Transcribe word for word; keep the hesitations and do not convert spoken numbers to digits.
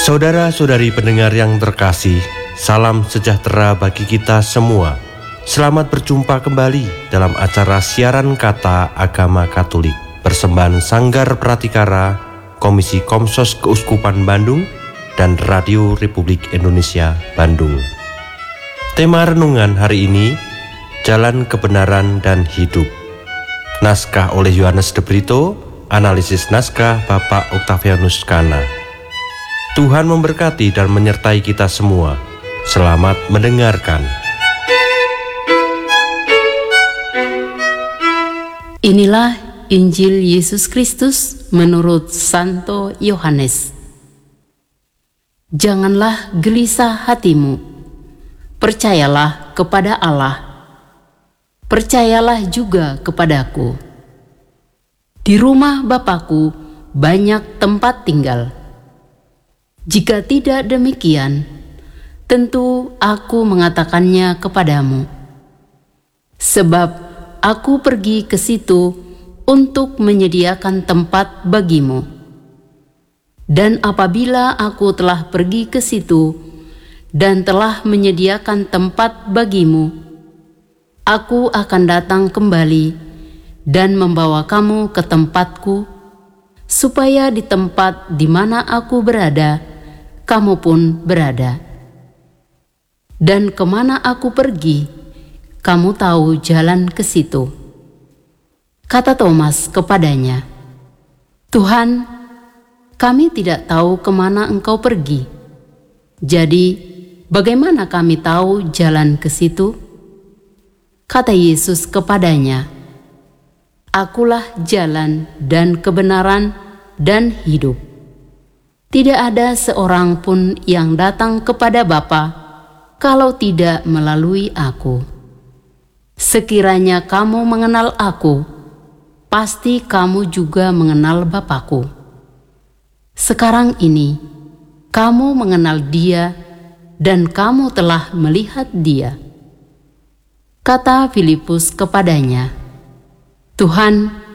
Saudara-saudari pendengar yang terkasih, salam sejahtera bagi kita semua. Selamat berjumpa kembali dalam acara siaran kata Agama Katolik persembahan Sanggar Pratikara, Komisi Komsos Keuskupan Bandung, dan Radio Republik Indonesia Bandung. Tema renungan hari ini, Jalan Kebenaran dan Hidup. Naskah oleh Yohanes de Brito, analisis naskah Bapak Octavianus Kana. Tuhan memberkati dan menyertai kita semua. Selamat mendengarkan. Inilah Injil Yesus Kristus menurut Santo Yohanes. Janganlah gelisah hatimu. Percayalah kepada Allah. Percayalah juga kepadaku. Di rumah Bapakku banyak tempat tinggal. Jika tidak demikian, tentu aku mengatakannya kepadamu. Sebab aku pergi ke situ untuk menyediakan tempat bagimu. Dan apabila aku telah pergi ke situ dan telah menyediakan tempat bagimu, aku akan datang kembali dan membawa kamu ke tempatku, supaya di tempat di mana aku berada, kamu pun berada. Dan kemana aku pergi, kamu tahu jalan ke situ. Kata Thomas kepadanya, Tuhan, kami tidak tahu kemana engkau pergi. Jadi, bagaimana kami tahu jalan ke situ? Kata Yesus kepadanya, Akulah jalan dan kebenaran dan hidup. Tidak ada seorang pun yang datang kepada Bapa kalau tidak melalui aku. Sekiranya kamu mengenal aku, pasti kamu juga mengenal Bapakku. Sekarang ini, kamu mengenal Dia dan kamu telah melihat Dia. Kata Filipus kepadanya, Tuhan,